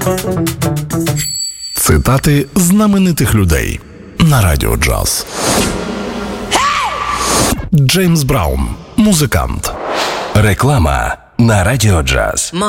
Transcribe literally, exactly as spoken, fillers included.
Цитати знаменитих людей на Радіо Джаз. Джеймс Браун, музикант. Реклама на Радіо Джаз.